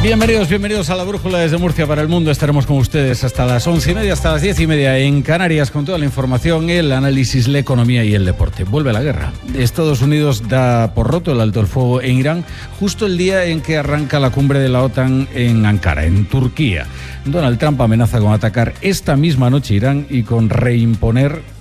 Bienvenidos a la Brújula desde Murcia para el mundo. Estaremos con ustedes hasta las 11:30, hasta las 10:30 en Canarias con toda la información, el análisis, la economía y el deporte. Vuelve la guerra. Estados Unidos da por roto el alto el fuego en Irán justo el día en que arranca la cumbre de la OTAN en Ankara, en Turquía. Donald Trump amenaza con atacar esta misma noche Irán y con reimponer